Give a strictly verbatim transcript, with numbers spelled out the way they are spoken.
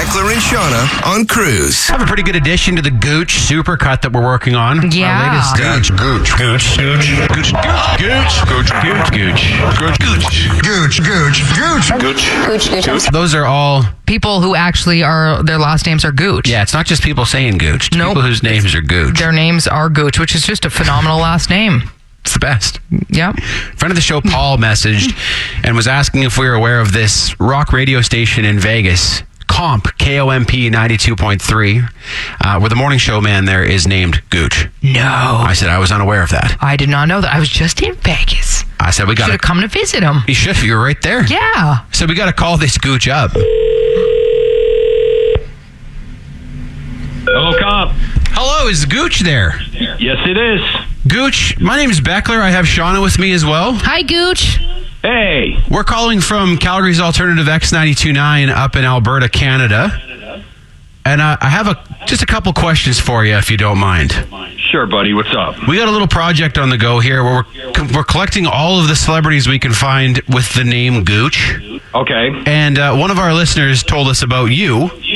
Beckler and Shauna on Cruise. I have a pretty good addition to the Gooch supercut that we're working on. Yeah. Our latest Gooch, gooch, gooch, gooch, gooch, gooch, gooch, gooch, gooch, gooch, gooch, gooch, gooch, gooch, gooch. Those are all, People who actually are, their last names are Gooch. yeah, it's not just people saying Gooch. It's Nope. people whose names are Gooch. Their names are Gooch, which is just a phenomenal last name. It's the best. Yep. Friend of the show, Paul, messaged and was asking if we were aware of this rock radio station in Vegas, Comp, K O M P ninety-two point three, uh, where the morning show man there is named Gooch. No. I said I was unaware of that. I did not know that. I was just in Vegas. I said we got Should have to... come to visit him. You should. You were right there. Yeah. So we got to call this Gooch up. Hello, Comp. Hello, is Gooch there? Yes, it is. Gooch, my name is Beckler. I have Shauna with me as well. Hi, Gooch. Hey. We're calling from Calgary's Alternative X ninety-two point nine up in Alberta, Canada. And uh, I have a just a couple questions for you, if you don't mind. Sure, buddy. What's up? We got a little project on the go here where we're, we're collecting all of the celebrities we can find with the name Gooch. Okay. And uh, one of our listeners told us about you.